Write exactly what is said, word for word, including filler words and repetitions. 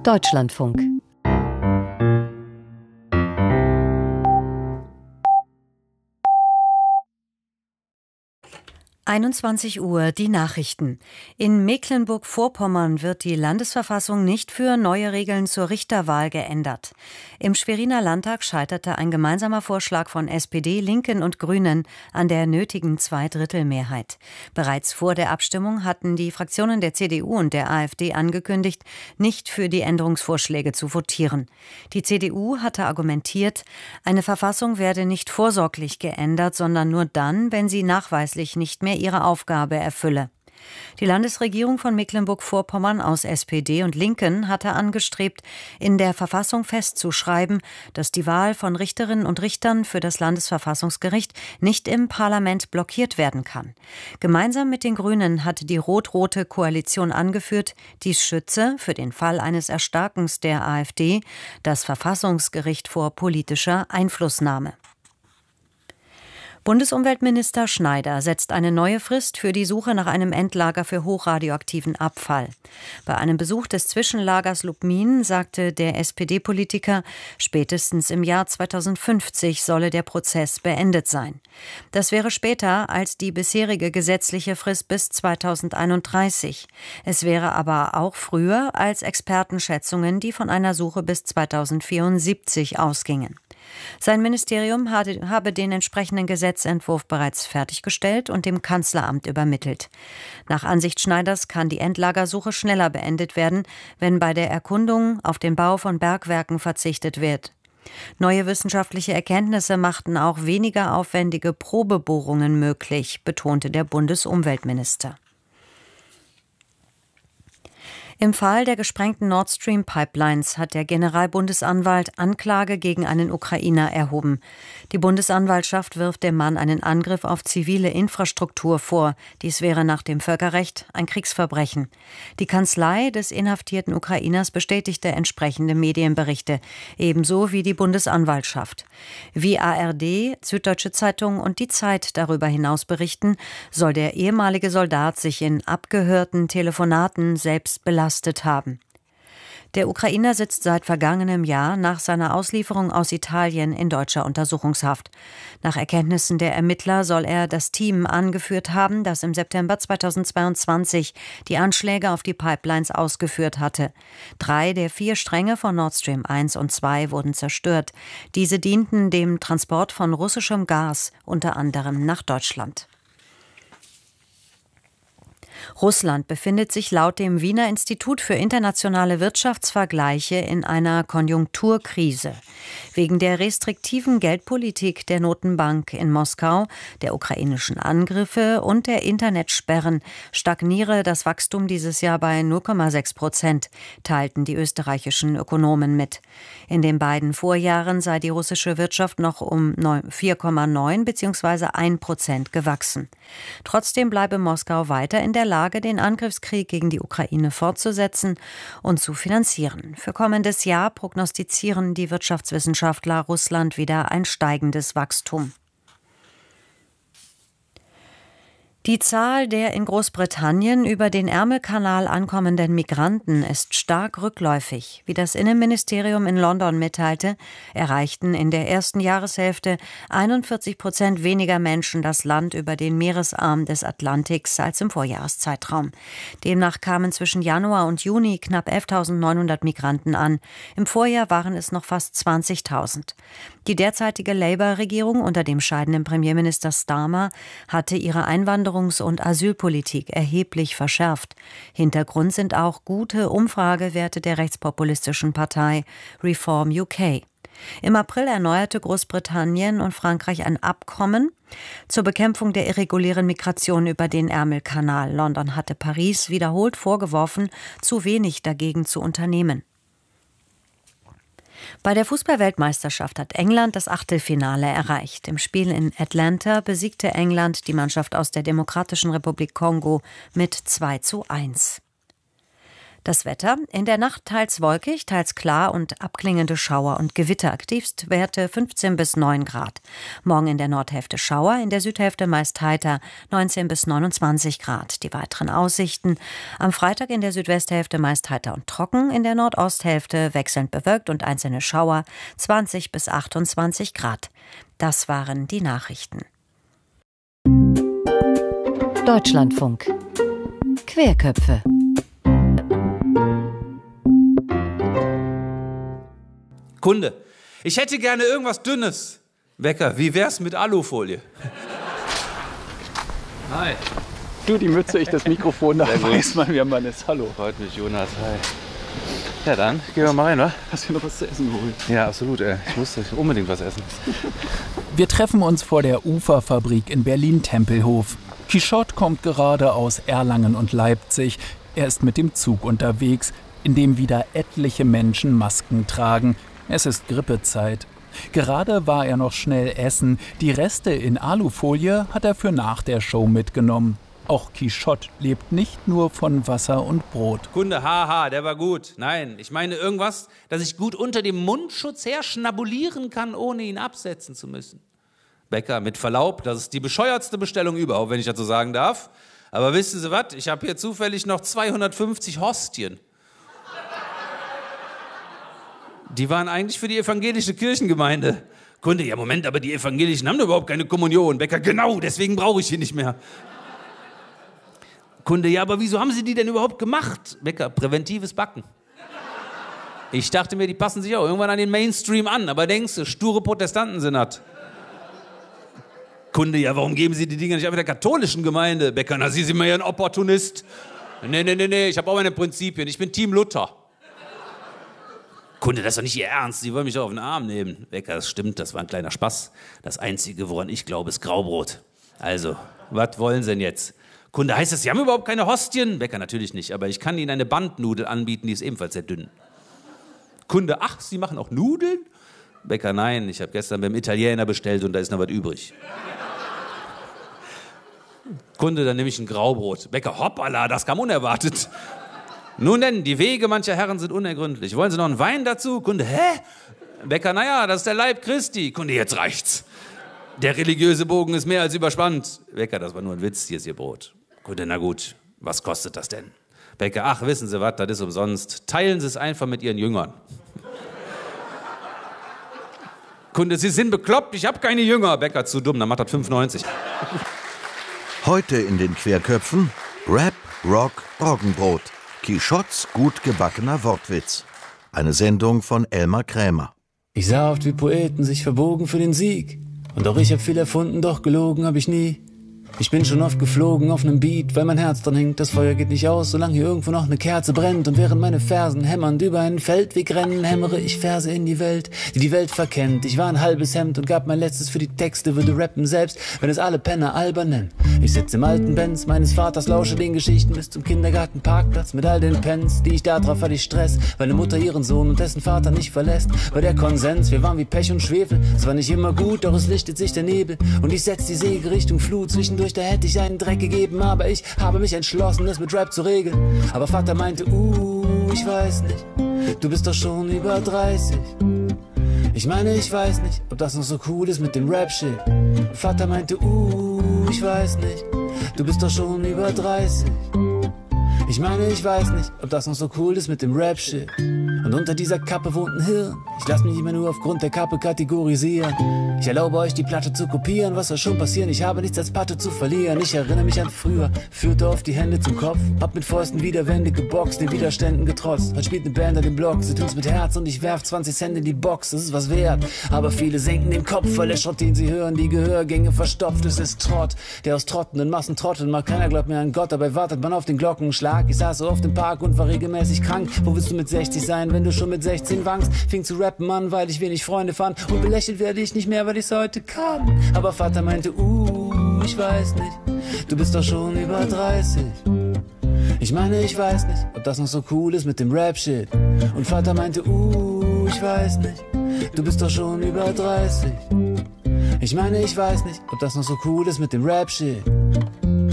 Deutschlandfunk. einundzwanzig Uhr, die Nachrichten. In Mecklenburg-Vorpommern wird die Landesverfassung nicht für neue Regeln zur Richterwahl geändert. Im Schweriner Landtag scheiterte ein gemeinsamer Vorschlag von S P D, Linken und Grünen an der nötigen Zweidrittelmehrheit. Bereits vor der Abstimmung hatten die Fraktionen der C D U und der A f D angekündigt, nicht für die Änderungsvorschläge zu votieren. Die C D U hatte argumentiert, eine Verfassung werde nicht vorsorglich geändert, sondern nur dann, wenn sie nachweislich nicht mehr ihre Aufgabe erfülle. Die Landesregierung von Mecklenburg-Vorpommern aus S P D und Linken hatte angestrebt, in der Verfassung festzuschreiben, dass die Wahl von Richterinnen und Richtern für das Landesverfassungsgericht nicht im Parlament blockiert werden kann. Gemeinsam mit den Grünen hatte die rot-rote Koalition angeführt, dies schütze, für den Fall eines Erstarkens der A f D, das Verfassungsgericht vor politischer Einflussnahme. Bundesumweltminister Schneider setzt eine neue Frist für die Suche nach einem Endlager für hochradioaktiven Abfall. Bei einem Besuch des Zwischenlagers Lubmin sagte der S P D-Politiker, spätestens im Jahr zweitausendfünfzig solle der Prozess beendet sein. Das wäre später als die bisherige gesetzliche Frist bis zweitausendeinunddreißig. Es wäre aber auch früher als Expertenschätzungen, die von einer Suche bis zweitausendvierundsiebzig ausgingen. Sein Ministerium habe den entsprechenden Gesetzentwurf bereits fertiggestellt und dem Kanzleramt übermittelt. Nach Ansicht Schneiders kann die Endlagersuche schneller beendet werden, wenn bei der Erkundung auf den Bau von Bergwerken verzichtet wird. Neue wissenschaftliche Erkenntnisse machten auch weniger aufwendige Probebohrungen möglich, betonte der Bundesumweltminister. Im Fall der gesprengten Nord Stream Pipelines hat der Generalbundesanwalt Anklage gegen einen Ukrainer erhoben. Die Bundesanwaltschaft wirft dem Mann einen Angriff auf zivile Infrastruktur vor. Dies wäre nach dem Völkerrecht ein Kriegsverbrechen. Die Kanzlei des inhaftierten Ukrainers bestätigte entsprechende Medienberichte, ebenso wie die Bundesanwaltschaft. Wie A R D, Süddeutsche Zeitung und die Zeit darüber hinaus berichten, soll der ehemalige Soldat sich in abgehörten Telefonaten selbst belastet haben. Der Ukrainer sitzt seit vergangenem Jahr nach seiner Auslieferung aus Italien in deutscher Untersuchungshaft. Nach Erkenntnissen der Ermittler soll er das Team angeführt haben, das im September zweitausendzweiundzwanzig die Anschläge auf die Pipelines ausgeführt hatte. Drei der vier Stränge von Nord Stream eins und zwei wurden zerstört. Diese dienten dem Transport von russischem Gas, unter anderem nach Deutschland. Russland befindet sich laut dem Wiener Institut für internationale Wirtschaftsvergleiche in einer Konjunkturkrise. Wegen der restriktiven Geldpolitik der Notenbank in Moskau, der ukrainischen Angriffe und der Internetsperren stagniere das Wachstum dieses Jahr bei null Komma sechs Prozent, teilten die österreichischen Ökonomen mit. In den beiden Vorjahren sei die russische Wirtschaft noch um vier Komma neun bzw. ein Prozent gewachsen. Trotzdem bleibe Moskau weiter in der Lage, den Angriffskrieg gegen die Ukraine fortzusetzen und zu finanzieren. Für kommendes Jahr prognostizieren die Wirtschaftswissenschaftler Russland wieder ein steigendes Wachstum. Die Zahl der in Großbritannien über den Ärmelkanal ankommenden Migranten ist stark rückläufig. Wie das Innenministerium in London mitteilte, erreichten in der ersten Jahreshälfte einundvierzig Prozent weniger Menschen das Land über den Meeresarm des Atlantiks als im Vorjahreszeitraum. Demnach kamen zwischen Januar und Juni knapp elftausendneunhundert Migranten an. Im Vorjahr waren es noch fast zwanzigtausend. Die derzeitige Labour-Regierung unter dem scheidenden Premierminister Starmer hatte ihre Einwanderung und Asylpolitik erheblich verschärft. Hintergrund sind auch gute Umfragewerte der rechtspopulistischen Partei Reform U K. Im April erneuerte Großbritannien und Frankreich ein Abkommen zur Bekämpfung der irregulären Migration über den Ärmelkanal. London hatte Paris wiederholt vorgeworfen, zu wenig dagegen zu unternehmen. Bei der Fußball-Weltmeisterschaft hat England das Achtelfinale erreicht. Im Spiel in Atlanta besiegte England die Mannschaft aus der Demokratischen Republik Kongo mit zwei zu eins. Das Wetter: in der Nacht teils wolkig, teils klar und abklingende Schauer und Gewitter. Tiefstwerte fünfzehn bis neun Grad. Morgen in der Nordhälfte Schauer, in der Südhälfte meist heiter, neunzehn bis neunundzwanzig Grad. Die weiteren Aussichten: am Freitag in der Südwesthälfte meist heiter und trocken, in der Nordosthälfte wechselnd bewölkt und einzelne Schauer, zwanzig bis achtundzwanzig Grad. Das waren die Nachrichten. Deutschlandfunk. Querköpfe. Kunde, ich hätte gerne irgendwas Dünnes. Wecker, wie wär's mit Alufolie? Hi. Du die Mütze, ich das Mikrofon, da weiß man, wer man ist. Hallo. Freut mich, Jonas. Hi. Ja dann, gehen wir mal rein, wa? Hast du noch was zu essen geholt? Ja, absolut. Ey. Ich musste unbedingt was essen. Wir treffen uns vor der Uferfabrik in Berlin-Tempelhof. Quichotte kommt gerade aus Erlangen und Leipzig. Er ist mit dem Zug unterwegs, in dem wieder etliche Menschen Masken tragen. Es ist Grippezeit. Gerade war er noch schnell essen. Die Reste in Alufolie hat er für nach der Show mitgenommen. Auch Quichotte lebt nicht nur von Wasser und Brot. Kunde, haha, der war gut. Nein, ich meine irgendwas, das ich gut unter dem Mundschutz her schnabulieren kann, ohne ihn absetzen zu müssen. Bäcker, mit Verlaub, das ist die bescheuertste Bestellung überhaupt, wenn ich das so sagen darf. Aber wissen Sie was, ich habe hier zufällig noch zweihundertfünfzig Hostien. Die waren eigentlich für die evangelische Kirchengemeinde. Kunde, ja Moment, aber die Evangelischen haben überhaupt keine Kommunion. Bäcker, genau, deswegen brauche ich die nicht mehr. Kunde, ja, aber wieso haben Sie die denn überhaupt gemacht? Bäcker, präventives Backen. Ich dachte mir, die passen sich auch irgendwann an den Mainstream an, aber denkst du, sture Protestanten sind das. Kunde, ja, warum geben Sie die Dinger nicht einfach der katholischen Gemeinde? Bäcker, na, Sie sind mir ja ein Opportunist. Nee, nee, nee, nee, ich habe auch meine Prinzipien, ich bin Team Luther. Kunde, das ist doch nicht Ihr Ernst, Sie wollen mich doch auf den Arm nehmen. Bäcker, das stimmt, das war ein kleiner Spaß. Das Einzige, woran ich glaube, ist Graubrot. Also, was wollen Sie denn jetzt? Kunde, heißt das, Sie haben überhaupt keine Hostien? Bäcker, natürlich nicht, aber ich kann Ihnen eine Bandnudel anbieten, die ist ebenfalls sehr dünn. Kunde, ach, Sie machen auch Nudeln? Bäcker, nein, ich habe gestern beim Italiener bestellt und da ist noch was übrig. Kunde, dann nehme ich ein Graubrot. Bäcker, hoppala, das kam unerwartet. Nun denn, die Wege mancher Herren sind unergründlich. Wollen Sie noch einen Wein dazu? Kunde, hä? Bäcker, naja, das ist der Leib Christi. Kunde, jetzt reicht's. Der religiöse Bogen ist mehr als überspannt. Bäcker, das war nur ein Witz, hier ist Ihr Brot. Kunde, na gut, was kostet das denn? Bäcker, ach, wissen Sie was, das ist umsonst. Teilen Sie es einfach mit Ihren Jüngern. Kunde, Sie sind bekloppt, ich habe keine Jünger. Bäcker, zu dumm, dann macht das fünf neunzig. Heute in den Querköpfen Rap, Rock, Roggenbrot. Quichottes gut gebackener Wortwitz. Eine Sendung von Elmar Krämer. Ich sah oft, wie Poeten sich verbogen für den Sieg. Und auch ich hab viel erfunden, doch gelogen hab ich nie. Ich bin schon oft geflogen auf nem Beat, weil mein Herz dran hängt. Das Feuer geht nicht aus, solange hier irgendwo noch ne Kerze brennt. Und während meine Fersen hämmernd über einen Feldweg rennen, hämmere ich Verse in die Welt, die die Welt verkennt. Ich war ein halbes Hemd und gab mein Letztes für die Texte, würde rappen selbst, wenn es alle Penner albern nennen. Ich sitze im alten Benz meines Vaters, lausche den Geschichten bis zum Kindergartenparkplatz mit all den Pens, die ich da drauf hatte ich Stress, weil eine Mutter ihren Sohn und dessen Vater nicht verlässt. War der Konsens, wir waren wie Pech und Schwefel. Es war nicht immer gut, doch es lichtet sich der Nebel und ich setz die Segel Richtung Flut. Zwischendurch da hätte ich einen Dreck gegeben, aber ich habe mich entschlossen, das mit Rap zu regeln. Aber Vater meinte, uh, ich weiß nicht, du bist doch schon über dreißig. Ich meine, ich weiß nicht, ob das noch so cool ist mit dem Rap-Shit. Vater meinte, uh, ich weiß nicht, du bist doch schon über dreißig. Ich meine, ich weiß nicht, ob das noch so cool ist mit dem Rap-Shit. Und unter dieser Kappe wohnt ein Hirn. Ich lass mich immer nur aufgrund der Kappe kategorisieren. Ich erlaube euch, die Platte zu kopieren. Was soll schon passieren? Ich habe nichts als Patte zu verlieren. Ich erinnere mich an früher, führte oft die Hände zum Kopf. Hab mit Fäusten Widerwände geboxt, den Widerständen getrotzt. Heute spielt eine Band an dem Block, sie tun's mit Herz und ich werf zwanzig Cent in die Box. Das ist was wert, aber viele senken den Kopf, weil der Schrott, den sie hören, die Gehörgänge verstopft. Es ist Trott, der aus trottenden Massen trotteln mag. Keiner glaubt mehr an Gott, dabei wartet man auf den Glockenschlag. Ich saß so oft im Park und war regelmäßig krank. Wo willst du mit sechzig sein, wenn du schon mit sechzehn wankst? Fing zu rappen an, weil ich wenig Freunde fand. Und belächelt werde ich nicht mehr, weil ich's heute kann. Aber Vater meinte, uh, ich weiß nicht, du bist doch schon über dreißig. Ich meine, ich weiß nicht, ob das noch so cool ist mit dem Rap-Shit. Und Vater meinte, uh, ich weiß nicht, du bist doch schon über dreißig. Ich meine, ich weiß nicht, ob das noch so cool ist mit dem Rap-Shit.